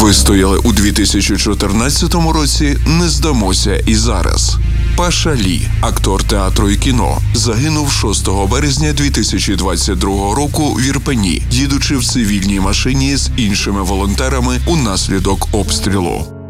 Вистояли у 2014 році, не здамося і зараз. Паша Лі, актор театру і кіно, загинув 6 березня 2022 року в Ірпені, їдучи в цивільній машині з іншими волонтерами унаслідок обстрілу.